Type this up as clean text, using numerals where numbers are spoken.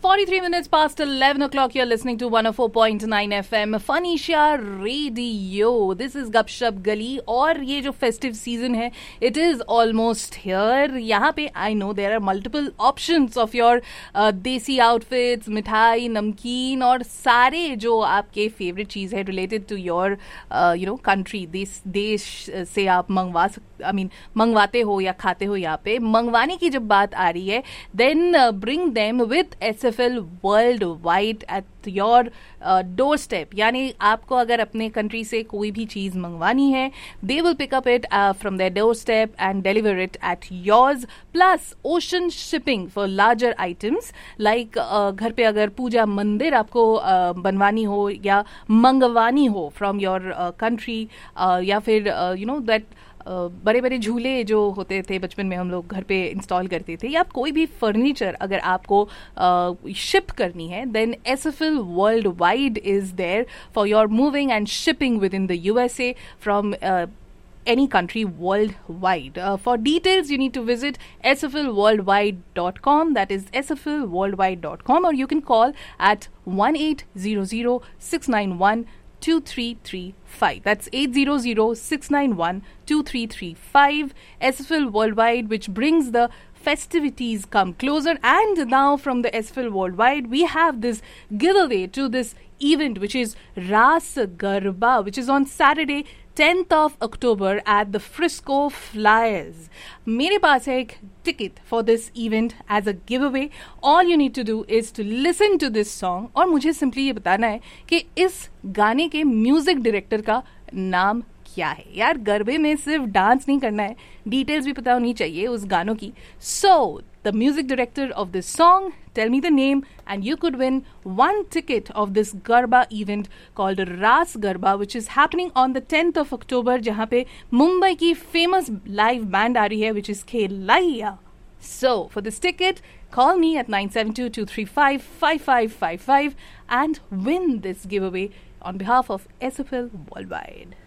43 minutes past 11 o'clock. You're listening to 104.9 FM Fanisha Radio. This is Gupshup Gali. और ये जो festive season है, it is almost here. यहाँ पे I know there are multiple options of your देसी outfits, मिठाई, नमकीन और सारे जो आपके favorite चीज़ है related to your country, देश से आप मंगवाते हो या खाते हो. यहाँ पे मंगवाने की जब बात आ रही है, then bring them with SFL Worldwide at your doorstep. यानी आपको अगर अपने कंट्री से कोई भी चीज़ मंगवानी है, they will pick up it from their doorstep and deliver it at yours. Plus ocean shipping for larger items like घर पे अगर पूजा मंदिर आपको बनवानी हो या मंगवानी हो from your country या फिर that बड़े बड़े झूले जो होते थे बचपन में हम लोग घर पे इंस्टॉल करते थे, या कोई भी फर्नीचर अगर आपको शिप करनी है, then SFL Worldwide is there for your moving and shipping within the USA from any country worldwide. For details, you need to visit sflworldwide.com. That is sflworldwide.com, or you can call at 1-800-691-2335. That's 800-691-2335. SFL Worldwide, which brings the festivities come closer. And now from the SFL Worldwide, we have this giveaway to this event, which is Ras Garba, which is on Saturday 10th of October at the Frisco Flyers. मेरे पास है एक ticket for this event as a giveaway. All you need to do is to listen to this song और मुझे simply ये बताना है कि इस गाने के म्यूजिक डायरेक्टर का नाम क्या है. यार गरबे में सिर्फ डांस नहीं करना है, डिटेल्स भी पता होनी चाहिए उस गानों की. So the music director of this song, tell me the name and you could win one ticket of this Garba event called Ras Garba, which is happening on the 10th of October, जहाँ पे मुंबई की famous live band आ रही है, which is Khelaiya. So for this ticket, call me at 972-235-5555 and win this giveaway on behalf of SFL Worldwide.